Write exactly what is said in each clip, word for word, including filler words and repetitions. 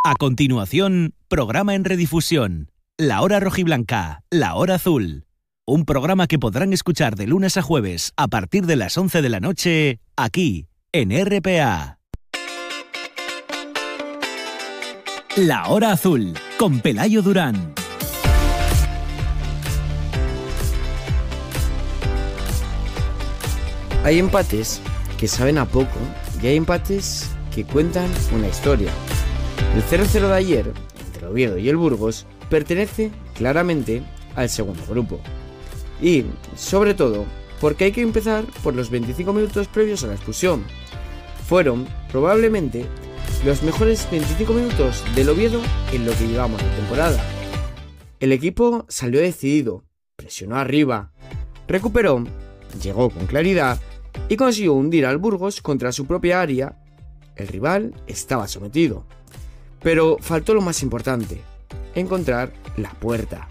A continuación, programa en redifusión. La Hora Rojiblanca, La Hora Azul. Un programa que podrán escuchar de lunes a jueves a partir de las once de la noche, aquí, en R P A. La Hora Azul, con Pelayo Durán. Hay empates que saben a poco y hay empates que cuentan una historia. El cero cero de ayer, entre el Oviedo y el Burgos, pertenece claramente al segundo grupo. Y, sobre todo, porque hay que empezar por los veinticinco minutos previos a la expulsión. Fueron, probablemente, los mejores veinticinco minutos del Oviedo en lo que llevamos de temporada. El equipo salió decidido, presionó arriba, recuperó, llegó con claridad y consiguió hundir al Burgos contra su propia área. El rival estaba sometido. Pero faltó lo más importante, encontrar la puerta.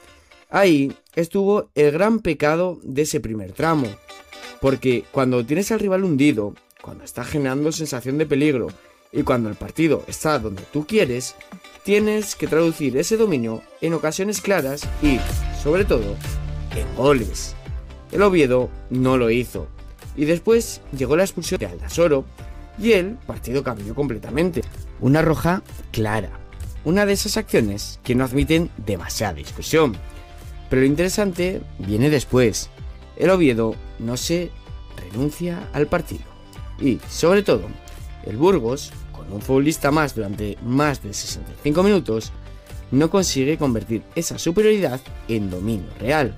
Ahí estuvo el gran pecado de ese primer tramo, porque cuando tienes al rival hundido, cuando está generando sensación de peligro y cuando el partido está donde tú quieres, tienes que traducir ese dominio en ocasiones claras y, sobre todo, en goles. El Oviedo no lo hizo, y después llegó la expulsión de Aldasoro y el partido cambió completamente. Una roja clara, una de esas acciones que no admiten demasiada discusión. Pero lo interesante viene después. El Oviedo no se renuncia al partido. Y, sobre todo, el Burgos, con un futbolista más durante más de sesenta y cinco minutos, no consigue convertir esa superioridad en dominio real.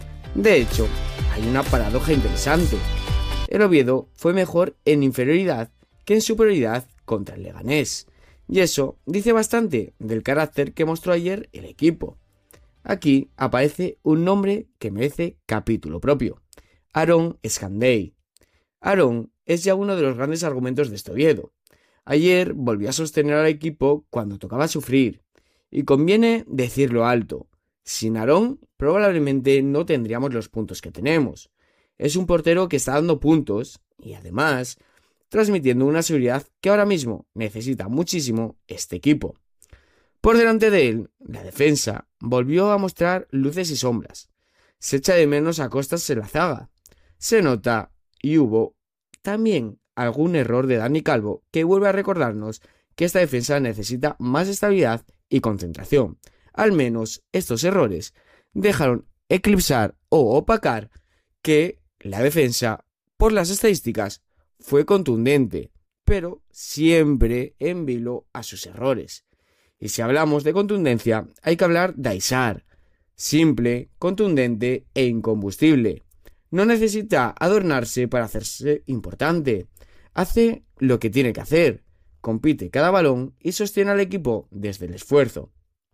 De hecho, hay una paradoja interesante. El Oviedo fue mejor en inferioridad que en superioridad contra el Leganés. Y eso dice bastante del carácter que mostró ayer el equipo. Aquí aparece un nombre que merece capítulo propio: Aaron Escandey. Aaron es ya uno de los grandes argumentos de este Oviedo. Ayer volvió a sostener al equipo cuando tocaba sufrir. Y conviene decirlo alto: sin Aaron probablemente no tendríamos los puntos que tenemos. Es un portero que está dando puntos y además transmitiendo una seguridad que ahora mismo necesita muchísimo este equipo. Por delante de él, la defensa volvió a mostrar luces y sombras. Se echa de menos a Costas en la zaga. Se nota, y hubo también algún error de Dani Calvo que vuelve a recordarnos que esta defensa necesita más estabilidad y concentración. Al menos estos errores dejaron eclipsar o opacar que la defensa, por las estadísticas, fue contundente, pero siempre en vilo a sus errores. Y si hablamos de contundencia, hay que hablar de Aysar. Simple, contundente e incombustible. No necesita adornarse para hacerse importante. Hace lo que tiene que hacer. Compite cada balón y sostiene al equipo desde el esfuerzo.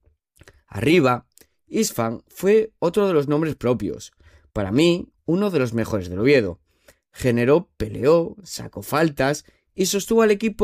Arriba, Isfan fue otro de los nombres propios. Para mí, uno de los mejores del Oviedo. Generó, peleó, sacó faltas y sostuvo al equipo